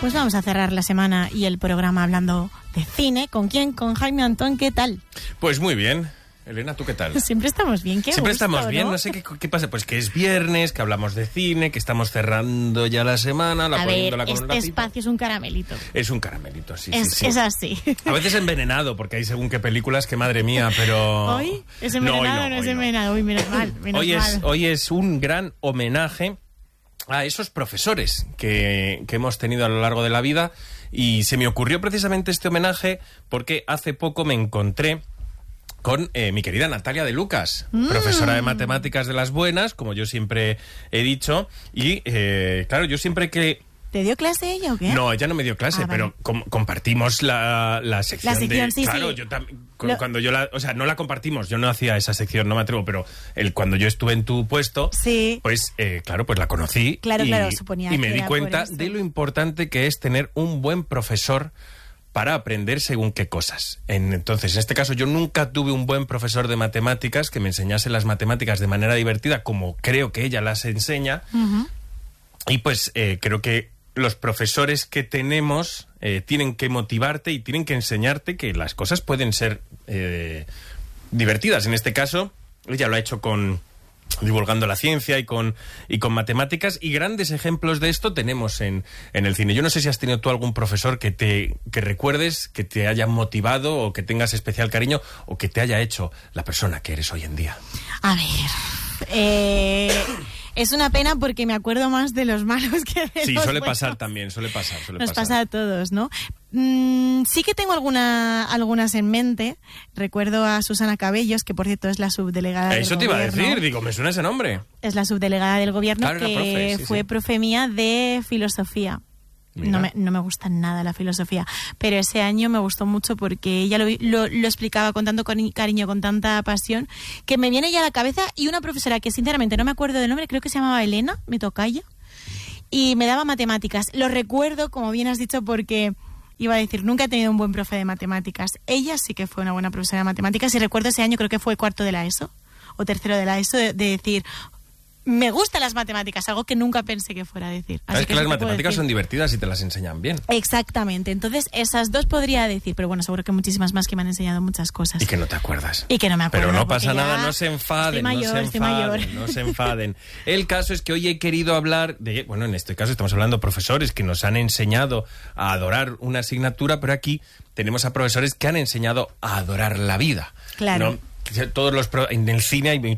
Pues vamos a cerrar la semana y el programa hablando de cine. ¿Con quién? Con Jaime Antón, ¿qué tal? Pues muy bien. Elena, ¿tú qué tal? Siempre estamos bien, qué Siempre gusto, estamos bien, no sé qué pasa. Pues que es viernes, que hablamos de cine, que estamos cerrando ya la semana, poniéndola con este espacio es un caramelito. Es un caramelito, sí. Es así. A veces envenenado, porque hay según qué películas, que madre mía, pero... ¿Hoy? ¿Es envenenado o no es envenenado? Hoy menos mal, Hoy es un gran homenaje a esos profesores que hemos tenido a lo largo de la vida, y se me ocurrió precisamente este homenaje porque hace poco me encontré con mi querida Natalia de Lucas, profesora de matemáticas de las buenas, como yo siempre he dicho, y claro, yo siempre que... ¿Te dio clase ella o qué? No, ella no me dio clase, pero compartimos la sección. La sección, de... sí, claro, sí. Yo cuando yo la... O sea, no la compartimos, yo no hacía esa sección, no me atrevo, pero cuando yo estuve en tu puesto, sí. Pues, claro, pues la conocí. Claro, suponía y me que di era cuenta por de lo importante que es tener un buen profesor para aprender según qué cosas. Entonces, en este caso, yo nunca tuve un buen profesor de matemáticas que me enseñase las matemáticas de manera divertida, como creo que ella las enseña. Uh-huh. Y pues creo que los profesores que tenemos tienen que motivarte y tienen que enseñarte que las cosas pueden ser divertidas. En este caso, ella lo ha hecho divulgando la ciencia y con matemáticas, y grandes ejemplos de esto tenemos en el cine. Yo no sé si has tenido tú algún profesor que recuerdes, que te haya motivado o que tengas especial cariño, o que te haya hecho la persona que eres hoy en día. A ver, es una pena porque me acuerdo más de los malos que de sí, los suele buenos. pasar también, suele pasar. Nos pasa a todos, ¿no? Sí que tengo algunas en mente. Recuerdo a Susana Cabellos, que por cierto es la subdelegada del gobierno. Eso te iba a decir, digo, me suena ese nombre. Es la subdelegada del gobierno, claro, que fue profe mía de filosofía. No me gusta nada la filosofía, pero ese año me gustó mucho porque ella lo explicaba con tanto cariño, con tanta pasión, que me viene ya a la cabeza. Y una profesora que sinceramente no me acuerdo del nombre, creo que se llamaba Elena, mi tocaya, y me daba matemáticas. Lo recuerdo, como bien has dicho, porque iba a decir, nunca he tenido un buen profe de matemáticas. Ella sí que fue una buena profesora de matemáticas, y recuerdo ese año, creo que fue cuarto de la ESO o tercero de la ESO, de decir... Me gustan las matemáticas, algo que nunca pensé que fuera a decir. Sabes que las matemáticas son divertidas y te las enseñan bien. Exactamente, entonces esas dos podría decir, pero bueno, seguro que muchísimas más que me han enseñado muchas cosas. Y que no te acuerdas. Y que no me acuerdo. Pero no pasa nada, no se enfaden, no se enfaden. El caso es que hoy he querido hablar de, bueno, en este caso estamos hablando de profesores que nos han enseñado a adorar una asignatura, pero aquí tenemos a profesores que han enseñado a adorar la vida. Claro. ¿No? En el cine hay